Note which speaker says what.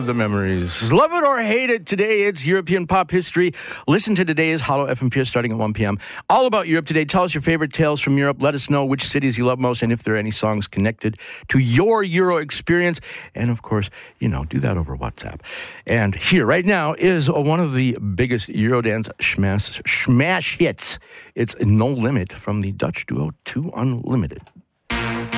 Speaker 1: the memories. Love it or hate it, today it's European pop history. Listen to today's Hollow FM starting at 1 p.m. All about Europe today. Tell us your favorite tales from Europe. Let us know which cities you love most and if there are any songs connected to your Euro experience. And of course, do that over WhatsApp. And here right now is one of the biggest Eurodance smash hits. It's No Limit from the Dutch duo 2 Unlimited.